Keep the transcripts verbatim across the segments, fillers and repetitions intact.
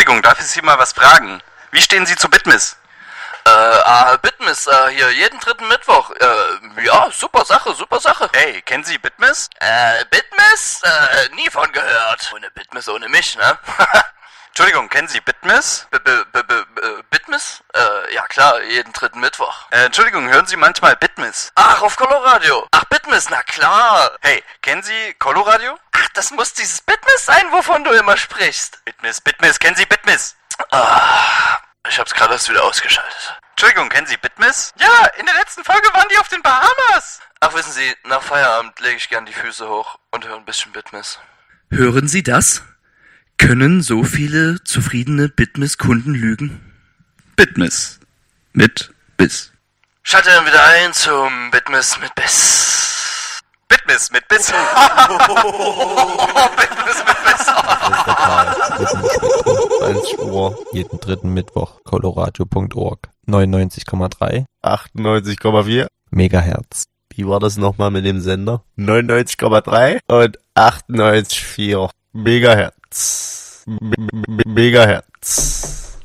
Entschuldigung, darf ich Sie mal was fragen? Wie stehen Sie zu Bitmiss? Äh, ah, Bitmiss, äh, hier jeden dritten Mittwoch. Äh, ja, super Sache, super Sache. Hey, kennen Sie Bitmiss? Äh, Bitmiss? Äh, nie von gehört. Ohne Bitmiss, ohne mich, ne? Entschuldigung, kennen Sie Bitmiss? B -b -b -b Bitmiss? Äh, ja klar, jeden dritten Mittwoch. Äh, Entschuldigung, hören Sie manchmal Bitmiss? Ach, auf Coloradio. Ach, Bitmiss, na klar. Hey, kennen Sie Coloradio? Ach, das muss dieses Bitmiss sein, wovon du immer sprichst. Bitmiss, Bitmiss, kennen Sie Bitmiss? Ah, ich hab's gerade erst wieder ausgeschaltet. Entschuldigung, kennen Sie Bitmiss? Ja, in der letzten Folge waren die auf den Bahamas. Ach, wissen Sie, nach Feierabend lege ich gern die Füße hoch und höre ein bisschen Bitmiss. Hören Sie das? Können so viele zufriedene Bitmiss-Kunden lügen? Bitmiss. Mit Biss. Schalte dann wieder ein zum Bitmiss mit Biss. Bitmiss mit Biss. Bitmiss mit Biss. zwanzig Uhr, jeden dritten Mittwoch, coloradio punkt org. neunundneunzig Komma drei. achtundneunzig Komma vier. Megahertz. Wie war das nochmal mit dem Sender? neunundneunzig Komma drei und achtundneunzig Komma vier. Megahertz. Me- Megahertz.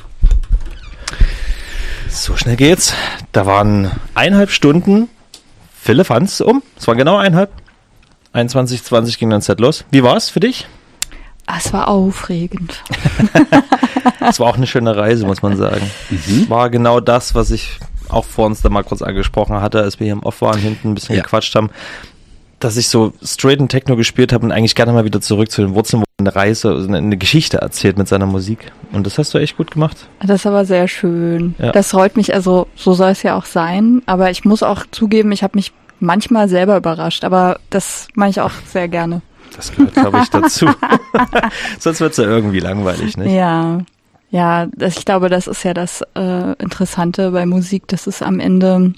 So schnell geht's. Da waren eineinhalb Stunden Philippans um. Es war genau eineinhalb. einundzwanzig zwanzig ging dann Set los. Wie war's für dich? Es war aufregend. Es war auch eine schöne Reise, muss man sagen. Mhm. War genau das, was ich auch vor uns da mal kurz angesprochen hatte, als wir hier im Off waren, hinten ein bisschen ja. gequatscht haben, dass ich so straight and Techno gespielt habe und eigentlich gerne mal wieder zurück zu den Wurzeln, wo eine Reise, eine Geschichte erzählt mit seiner Musik. Und das hast du echt gut gemacht. Das ist aber sehr schön. Ja. Das freut mich, also so soll es ja auch sein. Aber ich muss auch zugeben, ich habe mich manchmal selber überrascht. Aber das mache ich auch sehr gerne. Das gehört, glaube ich, dazu. Sonst wird es ja irgendwie langweilig, nicht? Ja, ja, das, ich glaube, das ist ja das äh, Interessante bei Musik, dass es am Ende,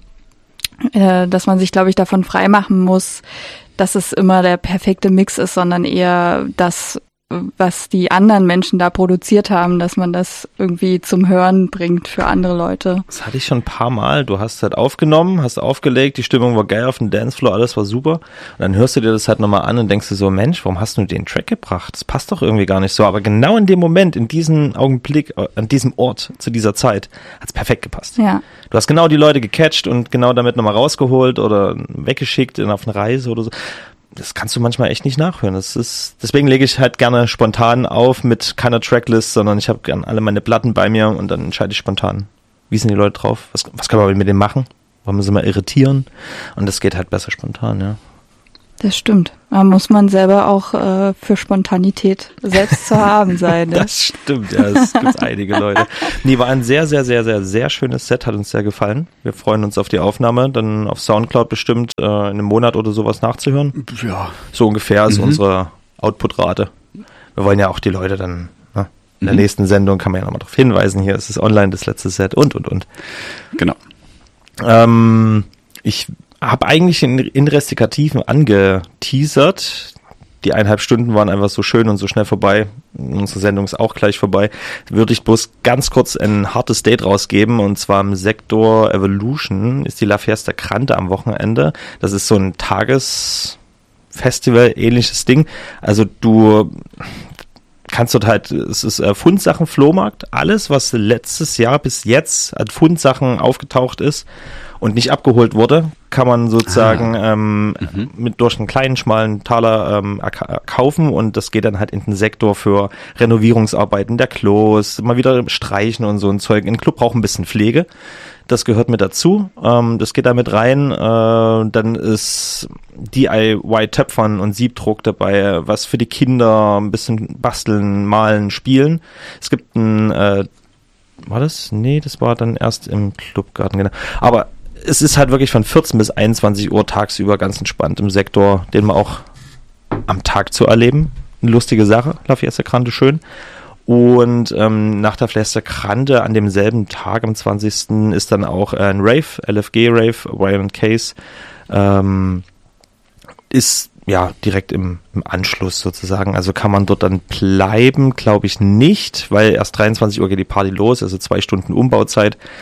äh, dass man sich, glaube ich, davon freimachen muss, dass es immer der perfekte Mix ist, sondern eher das, was die anderen Menschen da produziert haben, dass man das irgendwie zum Hören bringt für andere Leute. Das hatte ich schon ein paar Mal. Du hast halt aufgenommen, hast aufgelegt, die Stimmung war geil auf dem Dancefloor, alles war super. Und dann hörst du dir das halt nochmal an und denkst dir so, Mensch, warum hast du den Track gebracht? Das passt doch irgendwie gar nicht so. Aber genau in dem Moment, in diesem Augenblick, an diesem Ort, zu dieser Zeit, hat's perfekt gepasst. Ja. Du hast genau die Leute gecatcht und genau damit nochmal rausgeholt oder weggeschickt in auf eine Reise oder so. Das kannst du manchmal echt nicht nachhören. Das ist, deswegen lege ich halt gerne spontan auf mit keiner Tracklist, sondern ich habe gerne alle meine Platten bei mir und dann entscheide ich spontan, wie sind die Leute drauf, was, was kann man mit denen machen, wollen wir sie mal irritieren und das geht halt besser spontan, ja. Das stimmt. Da muss man selber auch äh, für Spontanität selbst zu haben sein. Ne? Das stimmt, ja, es gibt einige Leute. Nee, war ein sehr, sehr, sehr, sehr, sehr schönes Set, hat uns sehr gefallen. Wir freuen uns auf die Aufnahme, dann auf Soundcloud bestimmt äh, in einem Monat oder sowas nachzuhören. Ja. So ungefähr ist mhm. unsere Output-Rate. Wir wollen ja auch die Leute dann, ne, in der mhm. nächsten Sendung kann man ja nochmal darauf hinweisen, hier ist es online, das letzte Set und, und, und. Genau. Ähm, ich habe eigentlich in, in Restikativen angeteasert. Die eineinhalb Stunden waren einfach so schön und so schnell vorbei. Unsere Sendung ist auch gleich vorbei. Würde ich bloß ganz kurz ein hartes Date rausgeben. Und zwar im Sektor Evolution ist die La Fiesta Grande am Wochenende. Das ist so ein Tagesfestival, ähnliches Ding. Also du kannst dort halt, es ist äh, Fundsachen-Flohmarkt. Alles, was letztes Jahr bis jetzt an Fundsachen aufgetaucht ist und nicht abgeholt wurde, kann man sozusagen ah. ähm, mhm. mit durch einen kleinen, schmalen Taler ähm, kaufen und das geht dann halt in den Sektor für Renovierungsarbeiten der Klos, mal wieder streichen und so ein Zeug. Ein Club braucht ein bisschen Pflege, das gehört mit dazu, ähm, das geht da mit rein. Äh, dann ist D I Y-Töpfern und Siebdruck dabei, was für die Kinder, ein bisschen basteln, malen, spielen. Es gibt ein, äh, war das? Nee, das war dann erst im Clubgarten, genau. Aber es ist halt wirklich von vierzehn bis einundzwanzig Uhr tagsüber ganz entspannt im Sektor, den man auch am Tag zu erleben. Eine lustige Sache, La Fiesta Grande, schön. Und ähm, nach der Fiesta Grande an demselben Tag, am zwanzigsten ist dann auch äh, ein Rave, L F G-Rave, Violent Case, ähm, ist ja direkt im, im Anschluss sozusagen. Also kann man dort dann bleiben, glaube ich nicht, weil erst dreiundzwanzig Uhr geht die Party los, also zwei Stunden Umbauzeit.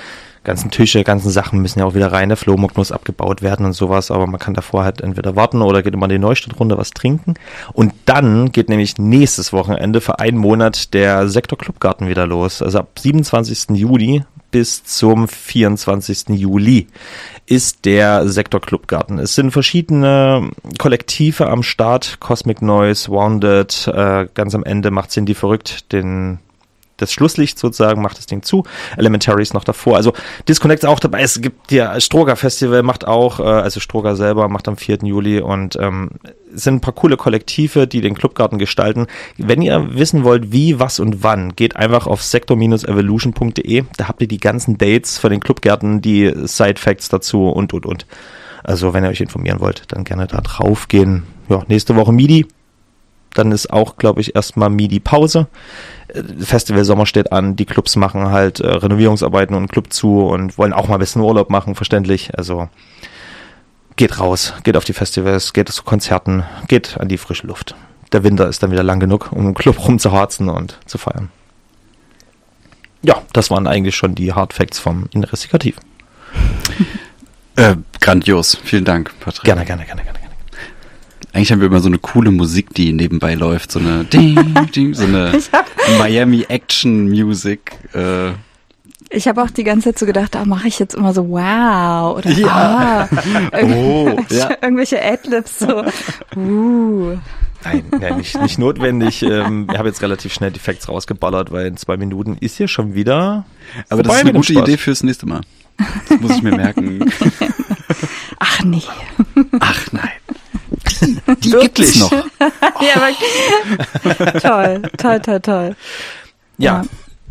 ganzen Tische, ganzen Sachen müssen ja auch wieder rein, der Flohmarkt muss abgebaut werden und sowas, aber man kann davor halt entweder warten oder geht immer in die Neustadtrunde was trinken. Und dann geht nämlich nächstes Wochenende für einen Monat der Sektor Clubgarten wieder los. Also ab siebenundzwanzigsten Juli bis zum vierundzwanzigsten Juli ist der Sektor Clubgarten. Es sind verschiedene Kollektive am Start, Cosmic Noise, Wounded, äh, ganz am Ende macht Cindy verrückt, den das Schlusslicht sozusagen, macht das Ding zu. Elementary ist noch davor. Also Disconnect ist auch dabei. Es gibt ja Stroger Festival, macht auch, äh, also Stroger selber macht am vierten Juli und ähm, es sind ein paar coole Kollektive, die den Clubgarten gestalten. Wenn ihr wissen wollt, wie, was und wann, geht einfach auf sektor evolution punkt de. Da habt ihr die ganzen Dates von den Clubgärten, die Side-Facts dazu und, und, und. Also wenn ihr euch informieren wollt, dann gerne da drauf gehen. Ja, nächste Woche MIDI. Dann ist auch, glaube ich, erstmal MIDI-Pause. Festival Sommer steht an, die Clubs machen halt äh, Renovierungsarbeiten und Club zu und wollen auch mal ein bisschen Urlaub machen, verständlich. Also geht raus, geht auf die Festivals, geht zu Konzerten, geht an die frische Luft. Der Winter ist dann wieder lang genug, um im Club rumzuharzen und zu feiern. Ja, das waren eigentlich schon die Hard Facts vom Investigativ. Äh, grandios, vielen Dank, Patrick. Gerne, gerne, gerne, gerne. Eigentlich haben wir immer so eine coole Musik, die nebenbei läuft, so eine so eine Miami Action Music. Äh. Ich habe auch die ganze Zeit so gedacht, da mache ich jetzt immer so wow oder ja. ah, irg- oh, ja. irgendwelche Adlibs so. Uh. Nein, nein, nicht, nicht notwendig. Ähm, ich habe jetzt relativ schnell die Facts rausgeballert, weil in zwei Minuten ist hier schon wieder. Aber das ist eine gute Idee fürs nächste Mal. Das muss ich mir merken. Ach nee. Ach nein. Die gibt es noch. Ja, aber toll, toll, toll, toll. Ja. ja.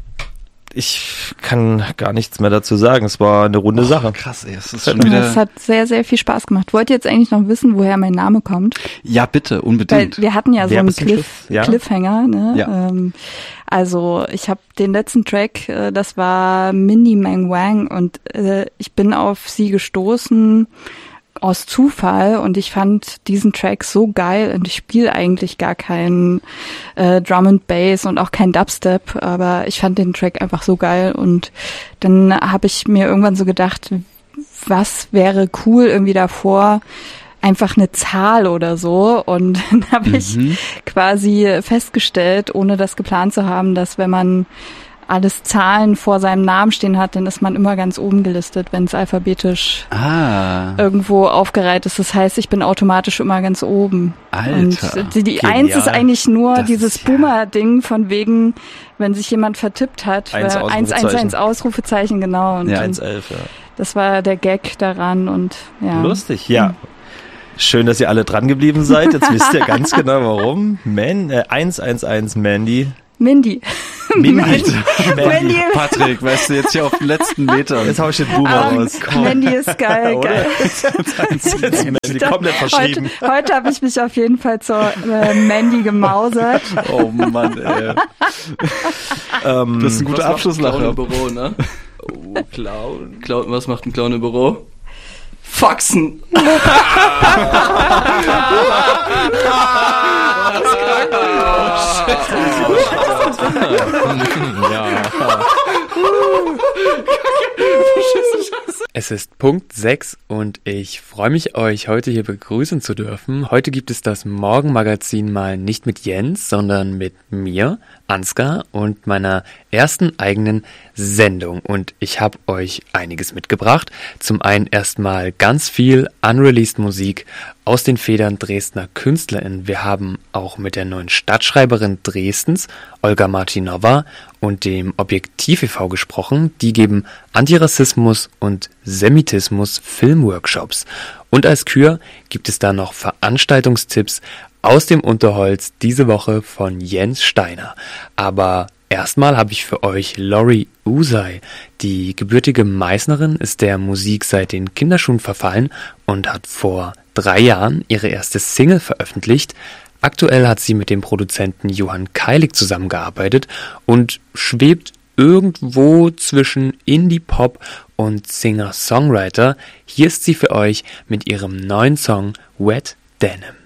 Ich kann gar nichts mehr dazu sagen. Es war eine runde oh, Sache. Krass, ey. Es ist schon wieder. Es hat sehr, sehr viel Spaß gemacht. Wollt ihr jetzt eigentlich noch wissen, woher mein Name kommt? Ja, bitte, unbedingt. Weil wir hatten ja so einen Cliff, ja. Cliffhanger, ne? Ja. Ähm, also ich habe den letzten Track, äh, das war Mindy Mang Wang und äh, ich bin auf sie gestoßen aus Zufall und ich fand diesen Track so geil und ich spiele eigentlich gar keinen äh, Drum and Bass und auch kein Dubstep, aber ich fand den Track einfach so geil und dann habe ich mir irgendwann so gedacht, was wäre cool irgendwie davor, einfach eine Zahl oder so und dann habe mhm. ich quasi festgestellt, ohne das geplant zu haben, dass wenn man alles Zahlen vor seinem Namen stehen hat, dann ist man immer ganz oben gelistet, wenn es alphabetisch ah. irgendwo aufgereiht ist. Das heißt, ich bin automatisch immer ganz oben. Alter, und die, die Eins ist eigentlich nur das dieses Boomer-Ding von wegen, wenn sich jemand vertippt hat. Eins eins eins eins Ausrufezeichen, genau. Und ja, eins elf, ja. Das war der Gag daran und ja. Lustig, ja. Schön, dass ihr alle dran geblieben seid. Jetzt wisst ihr ganz genau, warum. Man, äh, eins eins eins Mandy. Mindy. Mindy. Mandy. Patrick, weißt du, jetzt hier auf den letzten Metern. Jetzt hau ich den Boomer um, raus. Mandy ist geil, geil. Jetzt Mandy komplett verschrieben. Heute, heute habe ich mich auf jeden Fall zur äh, Mandy gemausert. Oh Mann, ey. ähm, das ist ein guter Abschlusslacher. Clown im Büro, ne? Oh, Clown. Clown. Was macht ein Clown im Büro? Faxen. Es ist Punkt sechs und ich freue mich, euch heute hier begrüßen zu dürfen. Heute gibt es das Morgenmagazin mal nicht mit Jens, sondern mit mir, Ansgar, und meiner ersten eigenen Sendung. Und ich habe euch einiges mitgebracht. Zum einen erstmal ganz viel unreleased Musik aus den Federn Dresdner KünstlerInnen. Wir haben auch mit der neuen Stadtschreiberin Dresdens, Olga Martinova, und dem Objektiv e V gesprochen. Die geben Antirassismus und Semitismus Filmworkshops. Und als Kür gibt es da noch Veranstaltungstipps aus dem Unterholz diese Woche von Jens Steiner. Aber erstmal habe ich für euch Lori Usai. Die gebürtige Meißnerin ist der Musik seit den Kinderschuhen verfallen und hat vor drei Jahren ihre erste Single veröffentlicht. Aktuell hat sie mit dem Produzenten Johann Keilig zusammengearbeitet und schwebt irgendwo zwischen Indie-Pop und Singer-Songwriter. Hier ist sie für euch mit ihrem neuen Song Wet Denim.